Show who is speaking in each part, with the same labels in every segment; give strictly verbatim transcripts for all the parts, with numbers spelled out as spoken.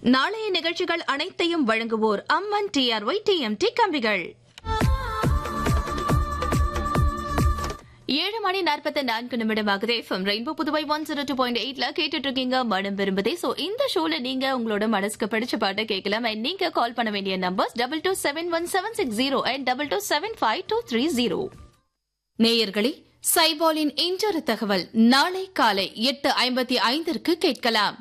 Speaker 1: நாளைய நிகழ்ச்சிகள் அனைத்தையும் வழங்குவோர் அம்மன் டிஆர்ஒய் டிஎம்டி கம்பிகள். ஏழு மணி நாற்பத்தி நான்கு நிமிடமாகுது. FM rainbow Puduvai one zero two point எயிட்ல கேட்டுட்டு இருக்கீங்க மனம் விரும்புதே. சோ இந்த ஷோல நீங்க உங்களோட மனசுக்கு பிடிச்ச பாட்டை கேட்கலாம். அண்ட் நீங்க கால் பண்ண வேண்டிய numbers double two seven one seven six zero and double two seven five two three zero. நேயர்களே, சைபாலின் இன்றொரு தகவல் நாளை காலை எட்டு ஐம்பத்தி ஐந்திற்கு கேட்கலாம்.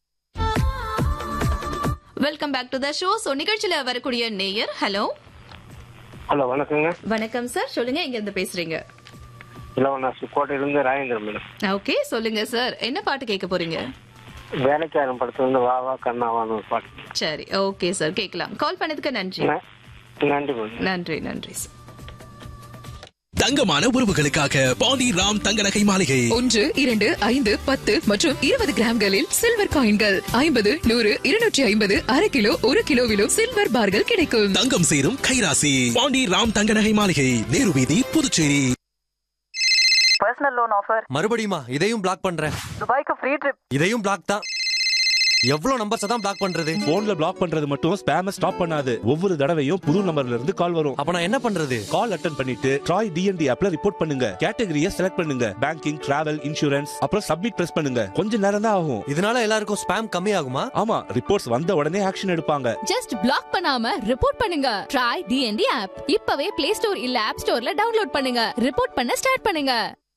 Speaker 1: Welcome back to the show. So நிகழ்ச்சியில வரக்கூடிய நேயர், ஹலோ
Speaker 2: ஹலோ வணக்கங்க.
Speaker 1: வணக்கம் சார், சொல்லுங்க, எங்க இருந்து பேசுறீங்க?
Speaker 2: கோட்டையிலிருந்து ராஜேந்திரன் மேடம்.
Speaker 1: ஓகே, சொல்லுங்க சார், என்ன பாட்டு கேட்க போறீங்க?
Speaker 2: வேலைக்காரன் படத்துல இருந்து வா வா கண்ணாவான்னு ஒரு பாட்டு.
Speaker 1: சரி, ஓகே சார், கேட்கலாம். கால் பண்ணதுக்கு நன்றி.
Speaker 2: நன்றி மேடம்.
Speaker 1: நன்றி நன்றி சார்.
Speaker 3: தங்கமான உறவுகளுக்காக பாண்டி ராம் தங்க நகை மாளிகை.
Speaker 4: ஒன்று, இரண்டு, ஐந்து, பத்து மற்றும் இருபது கிராம்களில் சில்வர் காயின்கள் ஐம்பது, நூறு, இருநூற்றி ஐம்பது, அரை கிலோ, ஒரு கிலோவிலும் சில்வர் பார்கள் கிடைக்கும்.
Speaker 3: தங்கம் சேரும் கைராசி பாண்டி ராம் தங்க நகை மாளிகை, நேரு வீதி, புதுச்சேரி.
Speaker 5: பர்சனல் லோன் ஆஃபர்
Speaker 6: மறுபடியுமா? இதையும் பிளாக் பண்றேன்.
Speaker 5: துபாய்க்கு ஃப்ரீ ட்ரிப்.
Speaker 6: இதையும் பிளாக் தான். எவ்வளவு நம்பர்ஸ் தான் பிளாக் பண்றது?
Speaker 7: போன்ல பிளாக் பண்றது மட்டும் ஸ்பேம ஸ்டாப் பண்ணாது. ஒவ்வொரு தடவையும் புது நம்பர்ல இருந்து கால் வரும்.
Speaker 6: அப்ப நான் என்ன பண்றது?
Speaker 7: கால் அட்டெண்ட் பண்ணிட்டு ட்ராய் டிஎன்டி ஆப்ல ரிப்போர்ட் பண்ணுங்க. கேட்டகரியை செலக்ட் பண்ணுங்க. பேங்கிங், டிராவல், இன்சூரன்ஸ், அப்புறம் சப்மிட் பிரஸ் பண்ணுங்க. கொஞ்ச நேரம் தான் ஆகும்.
Speaker 6: இதனால எல்லாருக்கும் ஸ்பேம் கம்மி ஆகுமா?
Speaker 7: ஆமா, ரிப்போர்ட்ஸ் வந்த உடனே ஆக்ஷன் எடுப்பாங்க.
Speaker 8: ஜஸ்ட் பிளாக் பண்ணாம ரிப்போர்ட் பண்ணுங்க. ட்ராய் டிஎன்டி ஆப் இப்பவே பிளே ஸ்டோர் இல்ல ஆப் ஸ்டோர்ல டவுன்லோட் பண்ணுங்க. ரிப்போர்ட் பண்ண ஸ்டார்ட் பண்ணுங்க.